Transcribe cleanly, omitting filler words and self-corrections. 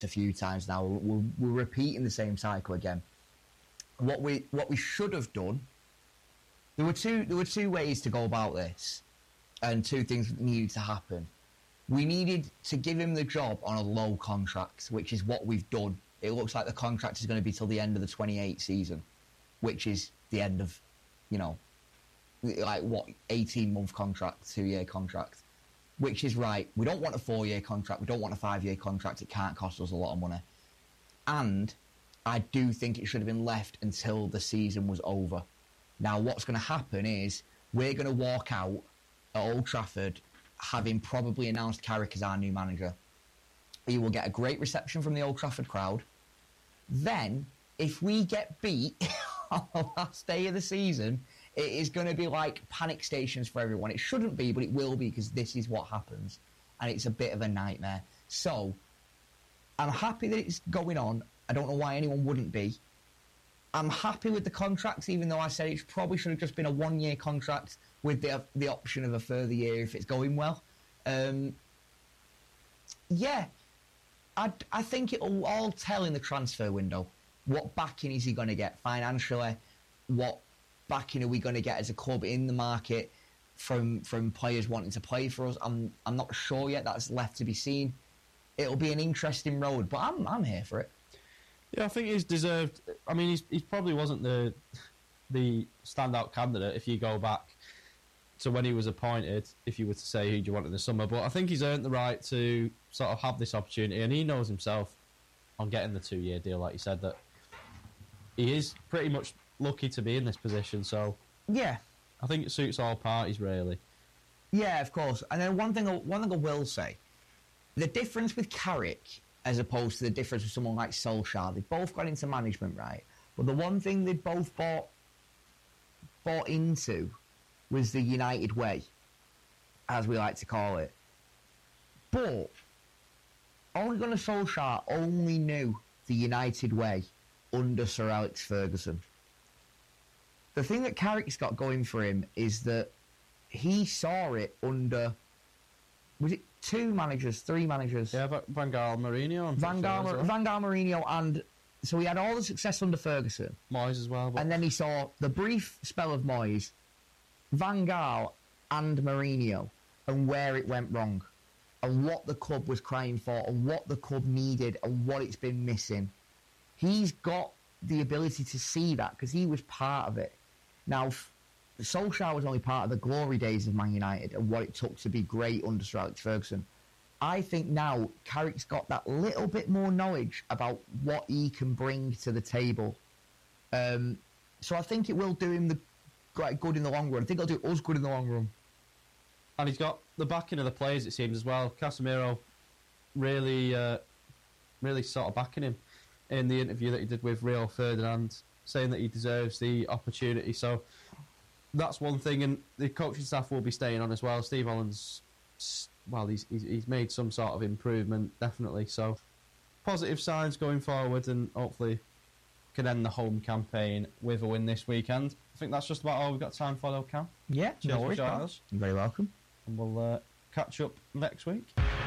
a few times now. We're repeating the same cycle again. What we should have done. There were two ways to go about this, and two things needed to happen. We needed to give him the job on a low contract, which is what we've done. It looks like the contract is going to be till the end of the 28 season, which is the end of, 18-month contract, 2-year contract, which is right. We don't want a 4-year contract. We don't want a 5-year contract. It can't cost us a lot of money. And I do think it should have been left until the season was over. Now, what's going to happen is we're going to walk out at Old Trafford having probably announced Carrick as our new manager. He will get a great reception from the Old Trafford crowd. Then, if we get beat on the last day of the season, it is going to be like panic stations for everyone. It shouldn't be, but it will be, because this is what happens. And it's a bit of a nightmare. So, I'm happy that it's going on. I don't know why anyone wouldn't be. I'm happy with the contracts, even though I said it probably should have just been a 1-year contract with the option of a further year if it's going well. I think it'll all tell in the transfer window. What backing is he going to get financially? What backing are we going to get as a club in the market from players wanting to play for us? I'm not sure yet. That's left to be seen. It'll be an interesting road, but I'm here for it. Yeah, I think he's deserved. I mean, he probably wasn't the standout candidate if you go back to when he was appointed, if you were to say who do you want in the summer. But I think he's earned the right to sort of have this opportunity, and he knows himself on getting the 2-year deal, like you said, that he is pretty much lucky to be in this position. So yeah, I think it suits all parties, really. Yeah, of course. And then one thing I will say, the difference with Carrick as opposed to the difference with someone like Solskjaer, they both got into management, right? But the one thing they both bought into was the United way, as we like to call it. But Ole Gunnar Solskjaer only knew the United way under Sir Alex Ferguson. The thing that Carrick's got going for him is that he saw it under, was it 2 managers, 3 managers? Yeah, Van Gaal, Mourinho. Van Gaal, Mourinho, and so he had all the success under Ferguson. Moyes as well. And then he saw the brief spell of Moyes, Van Gaal and Mourinho, and where it went wrong, and what the club was crying for, and what the club needed, and what it's been missing. He's got the ability to see that because he was part of it. Now, Solskjaer was only part of the glory days of Man United and what it took to be great under Sir Alex Ferguson. I think now Carrick's got that little bit more knowledge about what he can bring to the table. So I think it will do him good in the long run. I think it'll do us good in the long run. And he's got the backing of the players, it seems, as well. Casemiro really sort of backing him in the interview that he did with Rio Ferdinand, saying that he deserves the opportunity. So that's one thing, and the coaching staff will be staying on as well. Steve Holland's, well, he's made some sort of improvement, definitely. So positive signs going forward, and hopefully can end the home campaign with a win this weekend. I think that's just about all we've got time for, though, Cam. Yeah, cheers for joining us. You're very welcome. And we'll catch up next week.